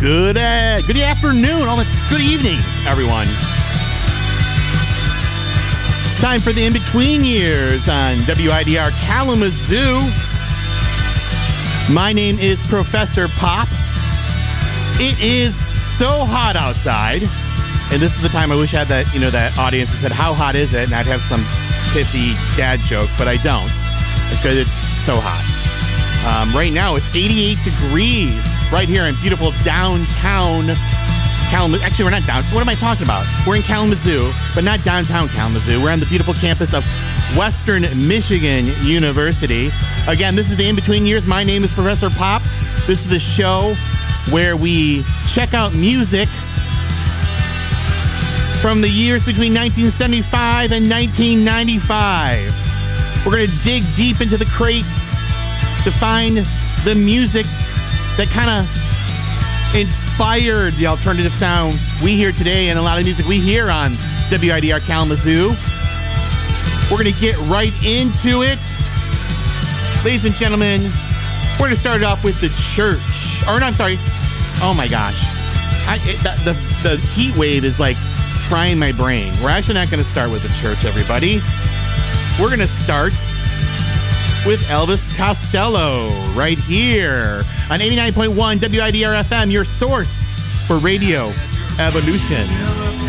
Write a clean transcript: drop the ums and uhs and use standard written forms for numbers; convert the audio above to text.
Good afternoon, almost good evening, everyone. It's time for the In-Between Years on WIDR Kalamazoo. My name is Professor Pop. It is so hot outside, and this is the time I wish I had that, that audience that said, how hot is it? And I'd have some pithy dad joke, but I don't, because it's so hot. Right now, it's 88 degrees right here in beautiful downtown Kalamazoo. Actually, we're not down. What am I talking about? We're in Kalamazoo, but not downtown Kalamazoo. We're on the beautiful campus of Western Michigan University. Again, this is the In-Between Years. My name is Professor Pop. This is the show where we check out music from the years between 1975 and 1995. We're going to dig deep into the crates to find the music that kind of inspired the alternative sound we hear today and a lot of music we hear on WIDR Kalamazoo. We're going to get right into it. Ladies and gentlemen, we're going to start it off with The Church. Or, no, I'm sorry. Oh, my gosh. The heat wave is like frying my brain. We're actually not going to start with The Church, everybody. We're going to start with Elvis Costello right here on 89.1 WIDR FM, your source for Radio Evolution.